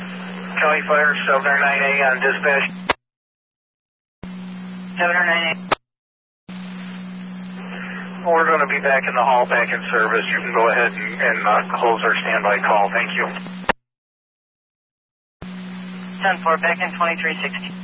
Kelly Fire 709A on dispatch. 709A. We're going to be back in the hall, back in service. You can go ahead and close our standby call. Thank you. 10-4, back in 2360.